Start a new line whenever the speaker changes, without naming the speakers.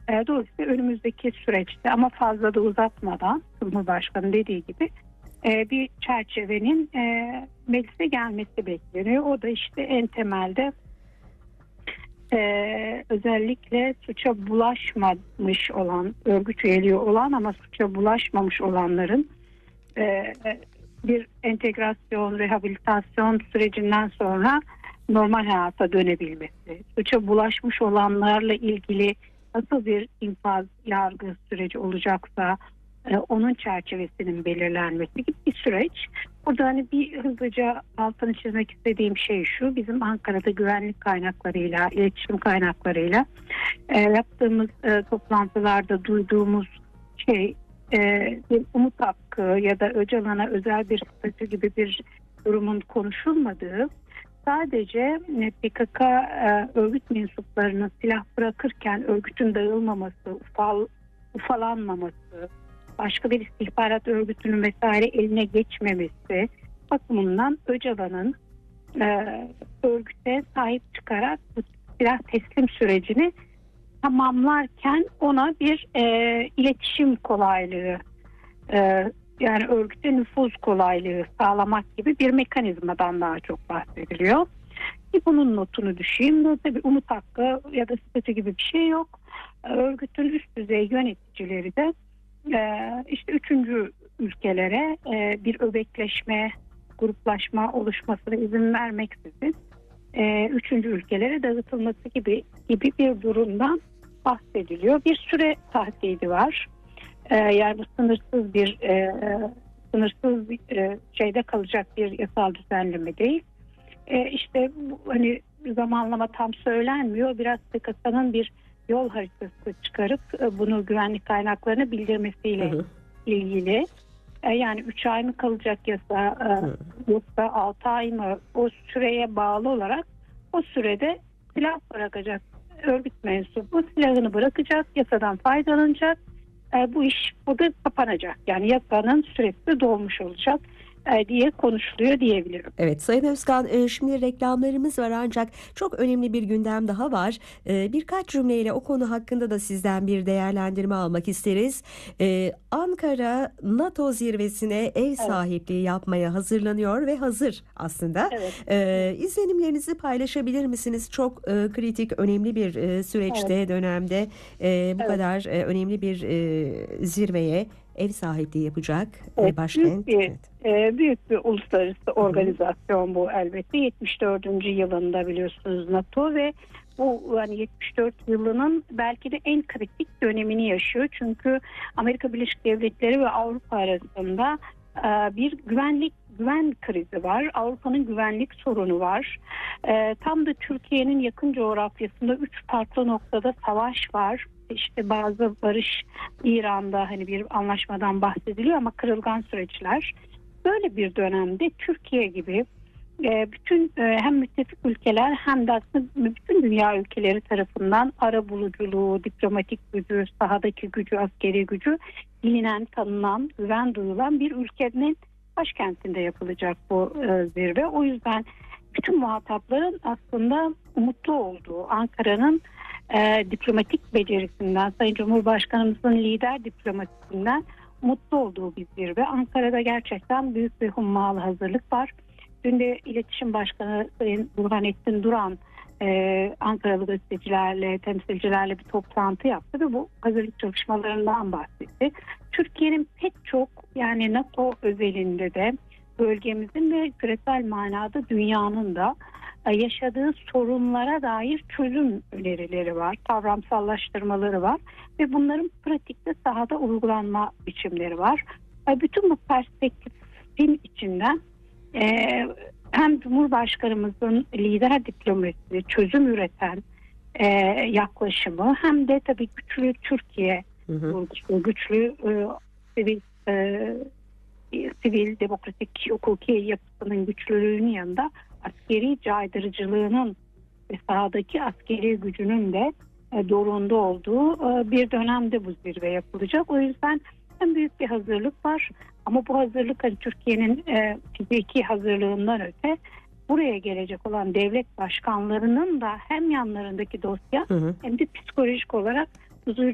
Dolayısıyla önümüzdeki süreçte ama fazla da uzatmadan Cumhurbaşkanı dediği gibi bir çerçevenin meclise gelmesi bekleniyor. O da işte en temelde özellikle suça bulaşmamış olan, örgüt üyeliği olan ama suça bulaşmamış olanların bir entegrasyon, rehabilitasyon sürecinden sonra normal hayata dönebilmesi, suça bulaşmış olanlarla ilgili nasıl bir infaz yargı süreci olacaksa onun çerçevesinin belirlenmesi gibi bir süreç. Burada hani bir hızlıca altını çizmek istediğim şey şu: bizim Ankara'da güvenlik kaynaklarıyla, iletişim kaynaklarıyla yaptığımız toplantılarda duyduğumuz şey, bir umut hakkı ya da Öcalan'a özel bir statü gibi bir durumun konuşulmadığı, sadece PKK örgüt mensuplarının silah bırakırken örgütün dağılmaması, ufalanmaması, başka bir istihbarat örgütünün vesaire eline geçmemesi bakımından Öcalan'ın örgüte sahip çıkarak bu silah teslim sürecini tamamlarken ona bir iletişim kolaylığı, yani örgüte nüfuz kolaylığı sağlamak gibi bir mekanizmadan daha çok bahsediliyor. Bunun notunu düşeyim. Tabii umut hakkı ya da statü gibi bir şey yok. Örgütün üst düzey yöneticileri de işte üçüncü ülkelere bir öbekleşme, gruplaşma oluşmasına izin vermeksizin üçüncü ülkelere dağıtılması gibi bir durumdan bahsediliyor. Bir süre tahdidi var. Yani bu sınırsız şeyde kalacak bir yasal düzenleme değil. İşte bu, hani zamanlama tam söylenmiyor. Biraz PKK'nın bir yol haritası çıkarıp bunu güvenlik kaynaklarına bildirmesiyle ilgili. Yani 3 ay mı kalacak yasa, yoksa 6 ay mı, o süreye bağlı olarak o sürede silah bırakacak örgüt mensubu silahını bırakacak, yasadan faydalanacak. Bu iş burada kapanacak. Yani yasanın süresi dolmuş olacak diye konuşuluyor diyebilirim.
Evet Sayın Özkan, şimdi reklamlarımız var ancak çok önemli bir gündem daha var. Birkaç cümleyle o konu hakkında da sizden bir değerlendirme almak isteriz. Ankara NATO zirvesine ev sahipliği yapmaya hazırlanıyor ve hazır aslında.
Evet.
İzlenimlerinizi paylaşabilir misiniz? Çok kritik, önemli bir süreçte, dönemde bu kadar önemli bir zirveye ev sahipliği yapacak başkent.
Büyük bir uluslararası organizasyon bu elbette. 74. yılında biliyorsunuz NATO ve bu yani 74 yılının belki de en kritik dönemini yaşıyor. Çünkü Amerika Birleşik Devletleri ve Avrupa arasında bir güven krizi var. Avrupa'nın güvenlik sorunu var. Tam da Türkiye'nin yakın coğrafyasında 3 farklı noktada savaş var. İşte bazı barış, İran'da hani bir anlaşmadan bahsediliyor ama kırılgan süreçler. Böyle bir dönemde Türkiye gibi bütün hem müttefik ülkeler hem de aslında bütün dünya ülkeleri tarafından arabuluculuğu, diplomatik gücü, sahadaki gücü, askeri gücü bilinen, tanınan, güven duyulan bir ülkenin başkentinde yapılacak bu zirve. O yüzden bütün muhatapların aslında umutlu olduğu, Ankara'nın diplomatik becerisinden, Sayın Cumhurbaşkanımızın lider diplomasisinden mutlu olduğu bir zirve. Ankara'da gerçekten büyük bir hummalı hazırlık var. Dün de İletişim Başkanı Sayın Burhanettin Duran Ankaralı gazetecilerle, temsilcilerle bir toplantı yaptı ve bu hazırlık çalışmalarından bahsetti. Türkiye'nin pek çok, yani NATO özelinde de bölgemizin ve küresel manada dünyanın da yaşadığı sorunlara dair çözüm önerileri var, kavramsallaştırmaları var ve bunların pratikte sahada uygulanma biçimleri var. Bütün bu perspektifin içinden hem Cumhurbaşkanımızın lider diplomasi, çözüm üreten yaklaşımı hem de tabii güçlü Türkiye vurgusu, güçlü sivil, demokratik, hukuki yapısının güçlülüğünün yanında askeri caydırıcılığının ve sahadaki askeri gücünün de doğrunda olduğu bir dönemde bu zirve yapılacak. O yüzden hem büyük bir hazırlık var ama bu hazırlık hani Türkiye'nin fiziki hazırlığından öte buraya gelecek olan devlet başkanlarının da hem yanlarındaki dosya hem de psikolojik olarak